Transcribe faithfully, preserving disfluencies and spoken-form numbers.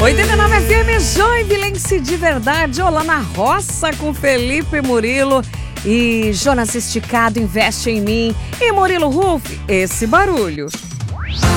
oitenta e nove F M, Joinvilense de verdade. Olá na roça com Felipe Murilo e Jonas Esticado, investe em mim. E Murilo Ruf, esse barulho.